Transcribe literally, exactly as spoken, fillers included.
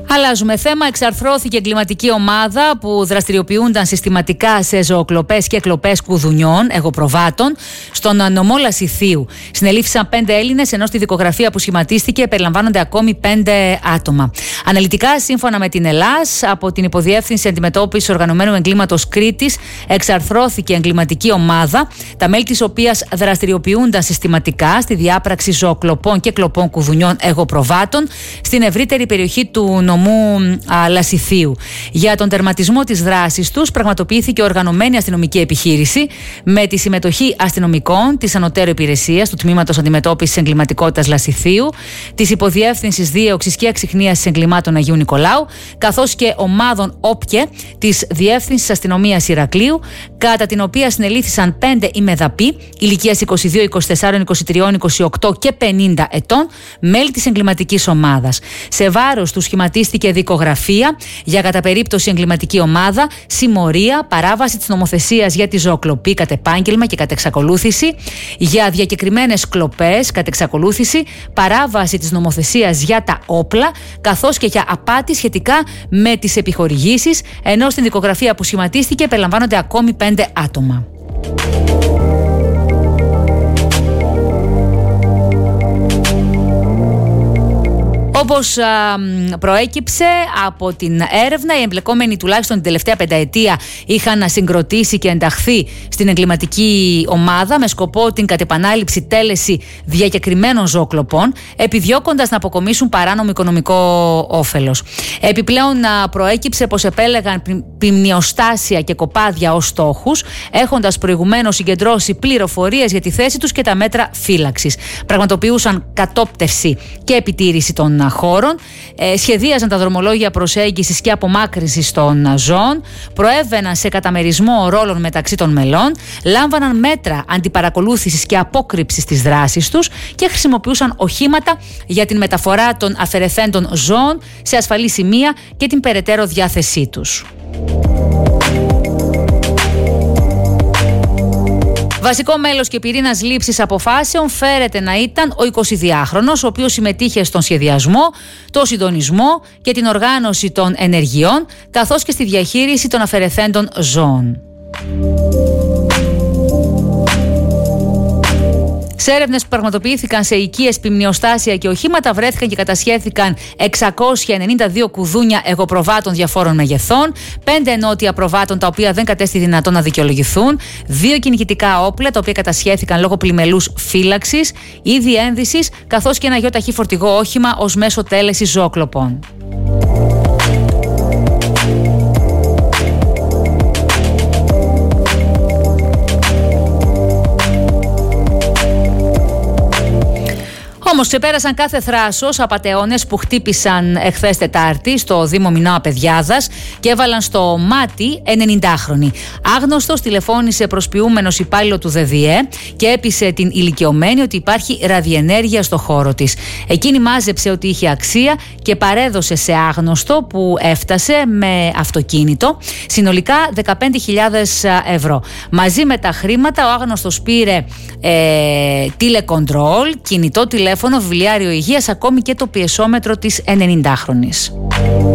Αλλάζουμε θέμα. Εξαρθρώθηκε εγκληματική ομάδα που δραστηριοποιούνταν συστηματικά σε ζωοκλοπές και κλοπές κουδουνιών, εγωπροβάτων, στον νομό Λασιθίου. Συνελήφθησαν πέντε Έλληνες, ενώ στη δικογραφία που σχηματίστηκε περιλαμβάνονται ακόμη πέντε άτομα. Αναλυτικά, σύμφωνα με την Ελλάς, από την Υποδιεύθυνση Αντιμετώπισης Οργανωμένου Εγκλήματος Κρήτης, εξαρθρώθηκε εγκληματική ομάδα, τα μέλη της οποίας δραστηριοποιούνταν συστηματικά στη διάπραξη ζωοκλοπών και κλοπών κουδουνιών εγωπροβάτων στην ευρύτερη περιοχή του νομού α, Λασιθίου. Για τον τερματισμό της δράσης τους πραγματοποιήθηκε οργανωμένη αστυνομική επιχείρηση με τη συμμετοχή αστυνομικών της Ανωτέρου Υπηρεσίας του Τμήματος Αντιμετώπισης Εγκληματικότητας Λασιθίου, της Υποδιεύθυνσης Δίωξης και Εξιχνίασης Εγκλημάτων Αγίου Νικολάου, καθώς και ομάδων όπκε της Διεύθυνσης Αστυνομίας Ηρακλείου, κατά την οποία συνελήφθησαν πέντε ημεδαποί ηλικίας είκοσι δύο, είκοσι τέσσερα, είκοσι τρία, είκοσι οκτώ και πενήντα ετών, μέλη της εγκληματικής ομάδας. Σε βάρος του σχηματίστηκε δικογραφία για κατά περίπτωση εγκληματική ομάδα, συμμορία, παράβαση της νομοθεσίας για τη ζωοκλοπή κατ' επάγγελμα και κατ' εξακολούθηση, για διακεκριμένες κλοπές κατ' εξακολούθηση, παράβαση της νομοθεσίας για τα όπλα, καθώς και για απάτη σχετικά με τις επιχορηγήσεις, ενώ στην δικογραφία που σχηματίστηκε περιλαμβάνονται ακόμη πέντε άτομα. Όπως α, προέκυψε από την έρευνα, οι εμπλεκόμενοι τουλάχιστον την τελευταία πενταετία είχαν συγκροτήσει και ενταχθεί στην εγκληματική ομάδα με σκοπό την κατ' επανάληψη τέλεση διακεκριμένων ζωοκλοπών, επιδιώκοντας να αποκομίσουν παράνομο οικονομικό όφελος. Επιπλέον α, προέκυψε πως επέλεγαν ποιμνιοστάσια και κοπάδια ως στόχους, έχοντας προηγουμένως συγκεντρώσει πληροφορίες για τη θέση τους και τα μέτρα φύλαξης. Πραγματοποιούσαν κατόπτευση και επιτήρηση των χώρων, ε, σχεδίαζαν τα δρομολόγια προσέγγισης και απομάκρυνσης των ζώων, προέβαιναν σε καταμερισμό ρόλων μεταξύ των μελών, λάμβαναν μέτρα αντιπαρακολούθησης και απόκρυψης της δράσης τους και χρησιμοποιούσαν οχήματα για την μεταφορά των αφαιρεθέντων ζώων σε ασφαλή σημεία και την περαιτέρω διάθεσή τους. Βασικό μέλος και πυρήνας λήψης αποφάσεων φέρεται να ήταν ο εικοσιδυάχρονος, ο οποίος συμμετείχε στον σχεδιασμό, το συντονισμό και την οργάνωση των ενεργειών, καθώς και στη διαχείριση των αφαιρεθέντων ζώων. Σε έρευνες που πραγματοποιήθηκαν σε οικίες, ποιμνιοστάσια και οχήματα, βρέθηκαν και κατασχέθηκαν εξακόσια ενενήντα δύο κουδούνια εγωπροβάτων διαφόρων μεγεθών, πέντε ενότια προβάτων τα οποία δεν κατέστη δυνατόν να δικαιολογηθούν, δύο κυνηγητικά όπλα τα οποία κατασχέθηκαν λόγω πλημελούς φύλαξης ή διένδυσης, καθώς και ένα γεωταχή φορτηγό όχημα ως μέσο τέλεσης ζωοκλοπών. Όμως ξεπέρασαν κάθε θράσος απατεώνες που χτύπησαν εχθές Τετάρτη στο Δήμο Μινώα Παιδιάδας και έβαλαν στο μάτι ενενηντάχρονη. Άγνωστος τηλεφώνησε προς ποιούμενος υπάλληλο του ΔΔΕ και έπεισε την ηλικιωμένη ότι υπάρχει ραδιενέργεια στο χώρο της. Εκείνη μάζεψε ότι είχε αξία και παρέδωσε σε άγνωστο που έφτασε με αυτοκίνητο συνολικά δεκαπέντε χιλιάδες ευρώ. Μαζί με τα χρήματα ο άγνωστος πήρε ε, τηλεκοντρόλ, κινητό τηλέφωνο, βιβλιάριο υγείας, ακόμη και το πιεσόμετρο της ενενηντάχρονης.